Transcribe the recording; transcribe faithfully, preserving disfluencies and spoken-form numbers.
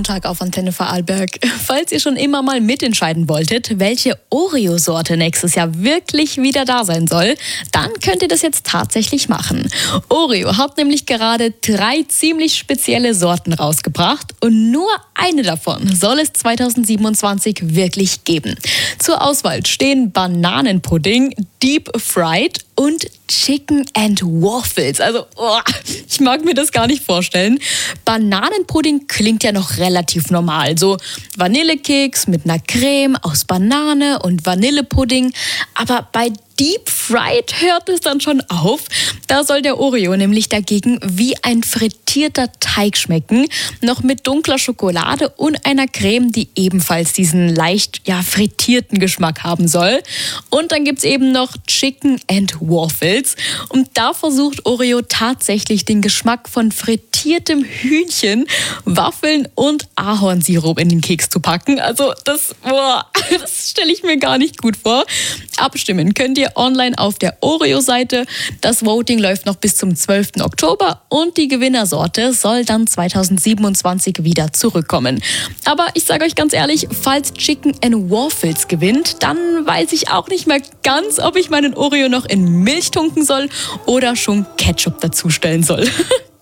Montag auf Antenne Vorarlberg. Falls ihr schon immer mal mitentscheiden wolltet, welche Oreo-Sorte nächstes Jahr wirklich wieder da sein soll, dann könnt ihr das jetzt tatsächlich machen. Oreo hat nämlich gerade drei ziemlich spezielle Sorten rausgebracht und nur eine davon soll es zweitausendsiebenundzwanzig wirklich geben. Zur Auswahl stehen Bananenpudding, Deep Fried und Chicken and Waffles. Also, oh, ich mag mir das gar nicht vorstellen. Bananenpudding klingt ja noch relativ normal. So Vanillekeks mit einer Creme aus Banane und Vanillepudding. Aber bei Deep Fried hört es dann schon auf. Da soll der Oreo nämlich dagegen wie ein frittierter Teig schmecken. Noch mit dunkler Schokolade und einer Creme, die ebenfalls diesen leicht ja, frittierten Geschmack haben soll. Und dann gibt es eben noch Chicken and Waffles. Und da versucht Oreo tatsächlich den Geschmack von frittiertem Hühnchen, Waffeln und Ahornsirup in den Keks zu packen. Also das, boah, das stelle ich mir gar nicht gut vor. Abstimmen könnt ihr online auf der Oreo-Seite. Das Voting läuft noch bis zum zwölften Oktober und die Gewinnersorte soll dann zweitausendsiebenundzwanzig wieder zurückkommen. Aber ich sage euch ganz ehrlich, falls Chicken and Waffles gewinnt, dann weiß ich auch nicht mehr ganz, ob ich meinen Oreo noch in Milch tunken soll oder schon Ketchup dazustellen soll.